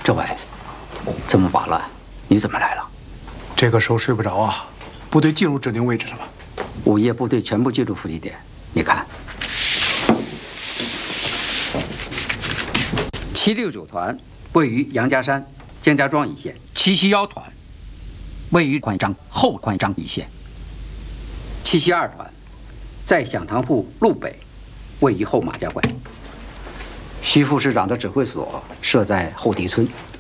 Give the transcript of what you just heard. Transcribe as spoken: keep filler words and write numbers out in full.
政委，这么晚了，你怎么来了？ 这个时候睡不着啊！部队进入指定位置了吗？ 午夜部队全部进入伏击点，你看，七六九团位于杨家山、姜家庄一线，七七幺团位于宽张后宽张一线，七七二团在响堂铺路北，位于后马家关。徐副师长的指挥所设在后堤村。